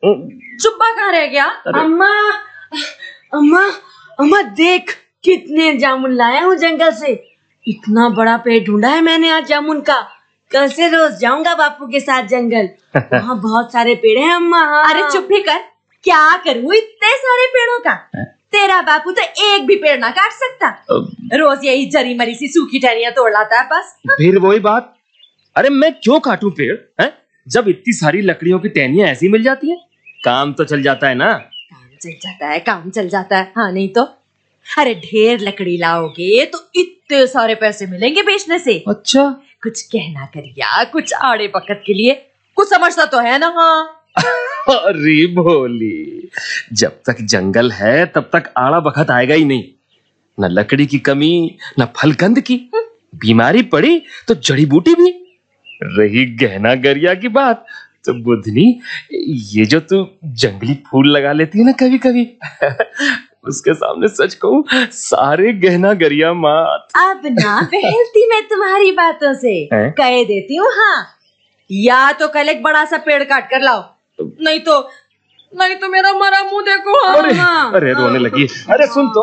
चुप्पा कहाँ रह गया? अम्मा अम्मा अम्मा देख कितने जामुन लाया हूँ जंगल से। इतना बड़ा पेड़ ढूंढा है मैंने आज जामुन का। कल से रोज जाऊंगा बापू के साथ जंगल। वहाँ बहुत सारे पेड़ हैं अम्मा। अरे चुप ही कर, क्या करूँ इतने सारे पेड़ों का? तेरा बापू तो एक भी पेड़ ना काट सकता। रोज यही जरी मरी सी सूखी टहनियां तोड़ लाता है बस। फिर वही बात, अरे मैं क्यों काटूं पेड़ है? जब इतनी सारी लकड़ियों की टहनियां ऐसी मिल जाती हैं, काम तो चल जाता है ना। काम चल जाता है, काम चल जाता है, हाँ नहीं तो। अरे ढेर लकड़ी लाओगे तो इतने सारे पैसे मिलेंगे बेचने से। अच्छा, कुछ कहना करिया, कुछ आड़े वक्त के लिए कुछ समझता तो है ना? हाँ। अरे भोली, जब तक जंगल है तब तक आड़ा वक्त आएगा ही नहीं। न लकड़ी की कमी, न फलकंद की। बीमारी पड़ी तो जड़ी बूटी भी। रही गहना गरिया की बात, तो बुधनी, ये जो तू जंगली फूल लगा लेती है ना कभी कभी, उसके सामने सच कहूं सारे गहना गरिया मात। अब ना बहलती मैं तुम्हारी बातों से, कह देती हूँ। हाँ, या तो कल एक बड़ा सा पेड़ काट कर लाओ, नहीं तो मेरा मरा मुंह देखो। हाँ, अरे रोने लगी। अरे सुन तो।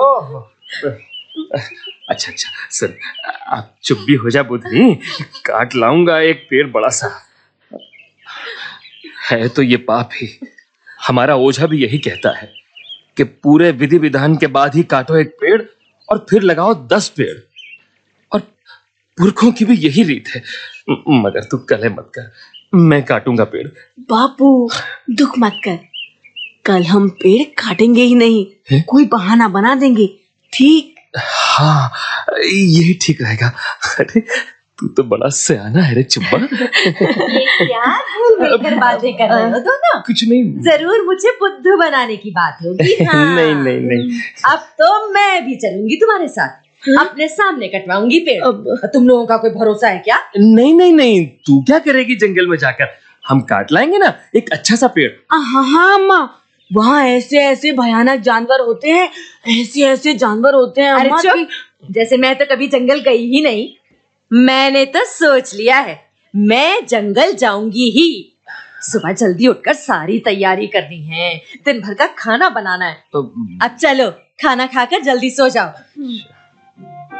अच्छा सुन, आप चुप भी हो जा बुधनी, काट लाऊंगा एक पेड़ बड़ा सा। है तो ये पाप ही। हमारा ओझा भी यही कहता है कि पूरे विधि विधान के बाद ही काटो एक पेड़ और फिर लगाओ 10 पेड़। और पुरखों की भी यही रीत है। मगर तू कले मत कर, मैं काटूंगा पेड़। बापू दुख मत कर, कल हम पेड़ काटेंगे ही नहीं, कोई बहाना बना देंगे, ठीक? हाँ, यही ठीक रहेगा। अरे तू तो बड़ा सयाना है रे चुप्पा। ये क्या भूल मिलकर बातें कर रहे हो दोनों? कुछ नहीं, जरूर मुझे बुद्धू बनाने की बात होगी। हाँ। नहीं। अब तो मैं भी चलूंगी तुम्हारे साथ, अपने सामने कटवाऊंगी पेड़। तुम लोगों का कोई भरोसा है क्या? नहीं, तू क्या करेगी जंगल में जाकर? हम काट लाएंगे ना एक अच्छा सा पेड़। हाँ अम्मा, वहाँ ऐसे भयानक जानवर होते हैं, ऐसे जानवर होते हैं अम्मा। जैसे मैं तो कभी जंगल गई ही नहीं। मैंने तो सोच लिया है, मैं जंगल जाऊंगी ही। सुबह जल्दी उठकर सारी तैयारी करनी है, दिन भर का खाना बनाना है। अब चलो खाना खाकर जल्दी सो जाओ।